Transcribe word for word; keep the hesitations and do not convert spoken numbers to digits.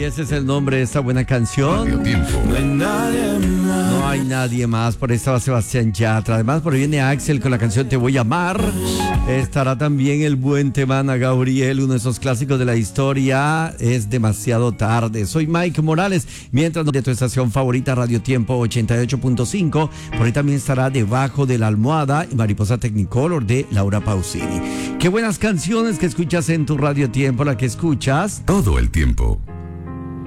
ese es el nombre de esta buena canción. Radio Tiempo. No hay nadie más. No hay nadie más. Por ahí estaba Sebastián Yatra. Además, por ahí viene Axel con la canción Te Voy a Amar. Estará también el buen Temana Gabriel, uno de esos clásicos de la historia. Es demasiado tarde. Soy Mike Morales. Mientras de tu estación favorita, Radio Tiempo ochenta y ocho punto cinco. Por ahí también estará Debajo de la Almohada y Mariposa Technicolor de Laura Pausini. Qué buenas canciones que escuchas en tu Radio Tiempo, la que escuchas Todo el tiempo.